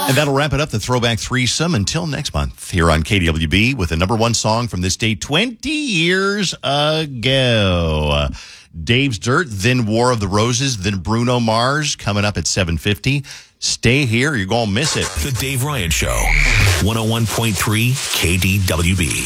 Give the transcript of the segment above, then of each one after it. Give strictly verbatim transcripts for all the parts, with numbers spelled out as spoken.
And that'll wrap it up, the Throwback Threesome. Until next month, here on K D W B with the number one song from this day twenty years ago. Dave's Dirt, then War of the Roses, then Bruno Mars coming up at seven fifty. Stay here, you're going to miss it. The Dave Ryan Show, one oh one point three K D W B.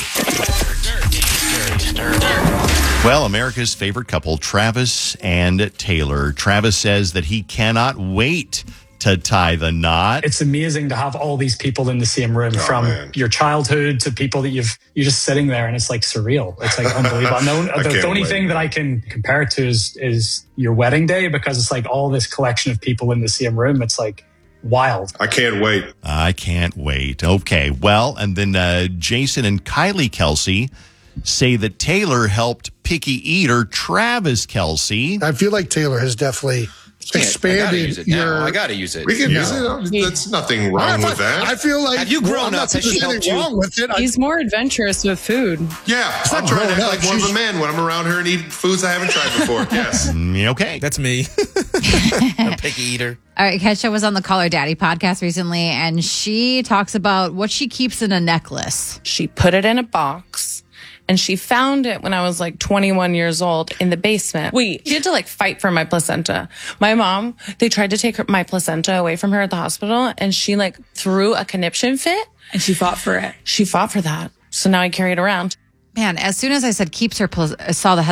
Well, America's favorite couple, Travis and Taylor. Travis says that he cannot wait to tie the knot. It's amazing to have all these people in the same room, oh, from man. your childhood to people that you've, you're just sitting there and it's like surreal. It's like unbelievable. No, the, the only wait. thing that I can compare it to is, is your wedding day, because it's like all this collection of people in the same room. It's like wild. I can't wait. I can't wait. Okay. Well, and then uh, Jason and Kylie Kelsey say that Taylor helped picky eater Travis Kelsey. I feel like Taylor has definitely expanded I your... I gotta use it. We can yeah. use it. That's nothing wrong with that. I feel like... Have you grown well, I'm up? not saying there's anything wrong with it. He's more adventurous with food. Yeah. I'm trying to act like more of a man when I'm around her and eat foods I haven't tried before. Yes. Okay. That's me. A picky eater. All right, Kesha was on the Call Her Daddy podcast recently, and she talks about what she keeps in a necklace. She put it in a box, and she found it when I was like twenty-one years old in the basement. Wait, she had to like fight for my placenta. My mom, they tried to take her, my placenta away from her at the hospital, and she like threw a conniption fit. And she fought for it. She fought for that. So now I carry it around. Man, as soon as I said keeps her, pl- I saw the